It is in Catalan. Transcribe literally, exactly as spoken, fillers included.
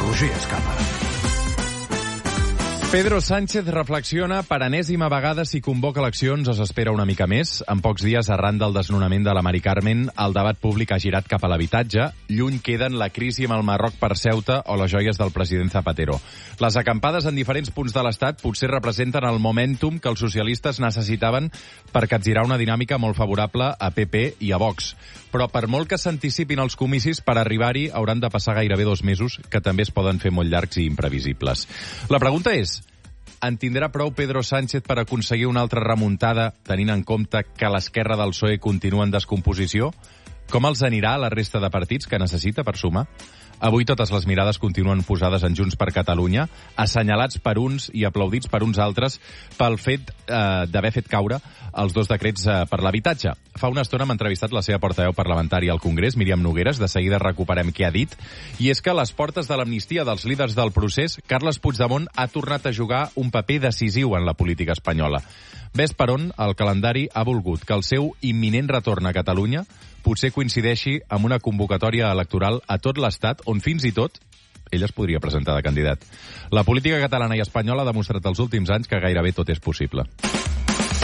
Roger Escapa. Pedro Sánchez reflexiona per enèsima vegada si convoca eleccions o s'espera una mica més. En pocs dies, arran del desnonament de la Mari Carmen, el debat públic ha girat cap a l'habitatge. Lluny queden la crisi amb el Marroc per Ceuta o les joies del president Zapatero. Les acampades en diferents punts de l'Estat potser representen el momentum que els socialistes necessitaven per capgirar una dinàmica molt favorable a P P i a Vox. Però per molt que s'anticipin els comicis, per arribar-hi hauran de passar gairebé dos mesos, que també es poden fer molt llargs i imprevisibles. La pregunta és: en tindrà prou Pedro Sánchez per aconseguir una altra remuntada, tenint en compte que l'esquerra del P S O E continua en descomposició? Com els anirà a la resta de partits que necessita per sumar? Avui totes les mirades continuen posades en Junts per Catalunya, assenyalats per uns i aplaudits per uns altres pel fet eh, d'haver fet caure els dos decrets eh, per l'habitatge. Fa una estona hem entrevistat la seva portaveu parlamentària al Congrés, Míriam Nogueres. De seguida recuperem què ha dit. I és que a les portes de l'amnistia dels líders del procés, Carles Puigdemont ha tornat a jugar un paper decisiu en la política espanyola. Ves per on el calendari ha volgut que el seu imminent retorn a Catalunya potser coincideixi amb una convocatòria electoral a tot l'Estat, on fins i tot ell es podria presentar de candidat. La política catalana i espanyola ha demostrat els últims anys que gairebé tot és possible.